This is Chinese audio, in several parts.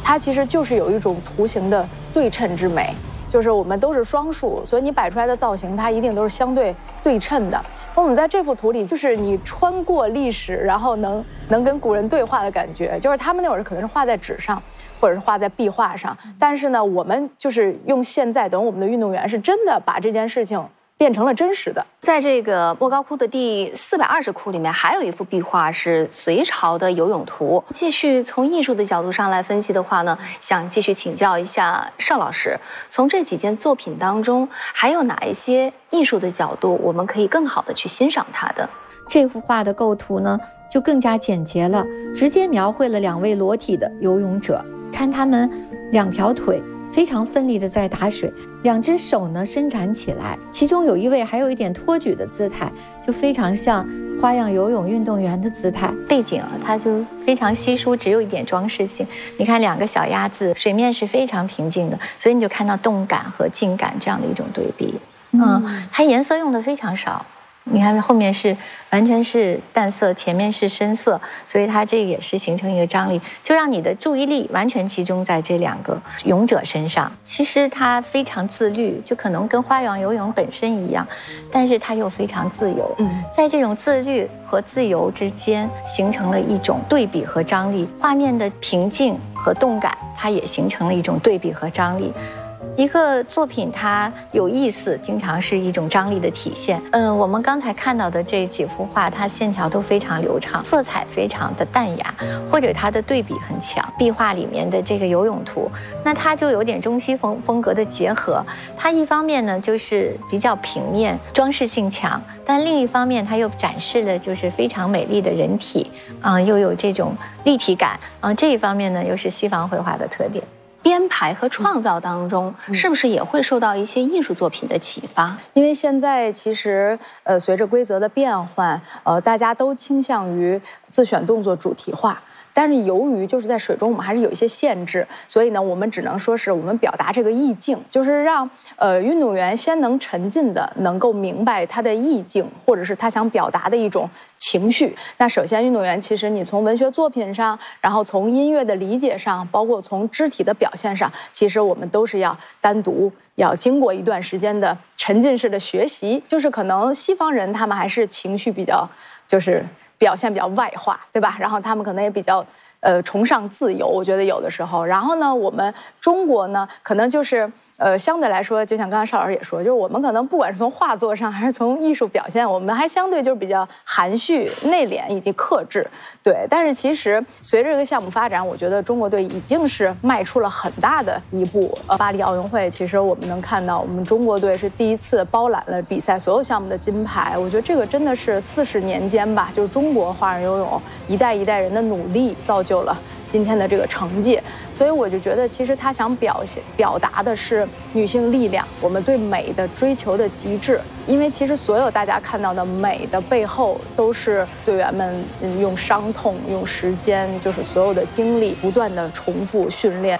它其实就是有一种图形的对称之美。就是我们都是双数，所以你摆出来的造型，它一定都是相对对称的。我们在这幅图里，就是你穿过历史，然后能跟古人对话的感觉。就是他们那会儿可能是画在纸上，或者是画在壁画上，但是呢，我们就是用现在，等我们的运动员是真的把这件事情变成了真实的。 在这个莫高窟的第420窟里面，还有一幅壁画是隋朝的游泳图。继续从艺术的角度上来分析的话呢，想继续请教一下邵老师，从这几件作品当中，还有哪一些艺术的角度我们可以更好的去欣赏它的？ 这幅画的构图呢，就更加简洁了，直接描绘了2位裸体的游泳者，看他们2条腿非常奋力的在打水，2只手呢伸展起来，其中有一位还有一点托举的姿态，就非常像花样游泳运动员的姿态。 背景啊，它就非常稀疏，只有一点装饰性。你看2个小鸭子，水面是非常平静的，所以你就看到动感和静感这样的一种对比。它颜色用的非常少。你看后面是完全是淡色，前面是深色，所以它这也是形成一个张力，就让你的注意力完全集中在这2个泳者身上。其实它非常自律，就可能跟花样游泳本身一样，但是它又非常自由。在这种自律和自由之间形成了一种对比和张力，画面的平静和动感，它也形成了一种对比和张力。一个作品它有意思，经常是一种张力的体现。我们刚才看到的这几幅画，它线条都非常流畅，色彩非常的淡雅，或者它的对比很强。壁画里面的这个游泳图，那它就有点中西风格的结合。它一方面呢就是比较平面，装饰性强，但另一方面它又展示了就是非常美丽的人体，又有这种立体感，这一方面呢又是西方绘画的特点。 编排和创造当中，是不是也会受到一些艺术作品的启发？ 因为现在其实随着规则的变换，大家都倾向于自选动作主题化。但是由于就是在水中我们还是有一些限制，所以呢我们只能说是我们表达这个意境，就是让运动员先能沉浸的能够明白他的意境，或者是他想表达的一种情绪。那首先运动员其实你从文学作品上，然后从音乐的理解上，包括从肢体的表现上，其实我们都是要单独要经过一段时间的沉浸式的学习。就是可能西方人他们还是情绪比较就是表现比较外化，对吧？然后他们可能也比较崇尚自由，我觉得有的时候。然后呢，我们中国呢，可能就是相对来说，就像刚才邵老师也说，就是我们可能不管是从画作上还是从艺术表现，我们还相对就是比较含蓄、内敛以及克制。对，但是其实随着这个项目发展，我觉得中国队已经是迈出了很大的一步。巴黎奥运会，其实我们能看到，我们中国队是第一次包揽了比赛所有项目的金牌。我觉得这个真的是40年间吧，就是中国花样游泳一代一代人的努力造就了今天的这个成绩。所以我就觉得，其实他想表达的是女性力量，我们对美的追求的极致。因为其实所有大家看到的美的背后，都是队员们用伤痛、用时间，就是所有的精力，不断的重复训练。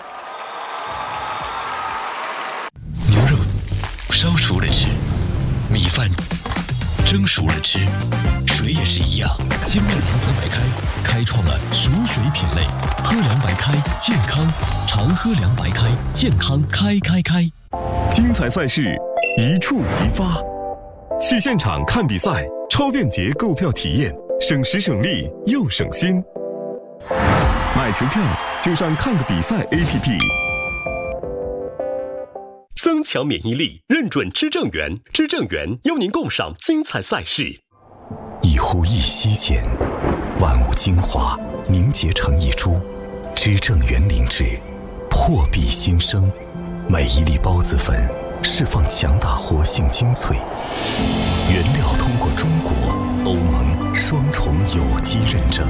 牛肉烧熟了吃，米饭蒸熟了吃，水也是一样。精酿长河白开开创了熟水品类，喝凉白开健康，常喝凉白开健康开。精彩赛事一触即发，去现场看比赛，超便捷购票体验，省时省力又省心。买球票就上看个比赛 APP。增强免疫力，认准知正源，知正源邀您共赏精彩赛事。一呼一吸间，万物精华凝结成一株，知正源灵脂，破壁新生。每一粒孢子粉释放强大活性精粹，原料通过中国、欧盟双重有机认证，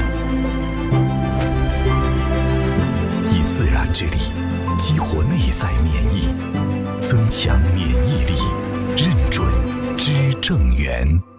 以自然之力激活内在免疫，增强免疫力，认准知正源。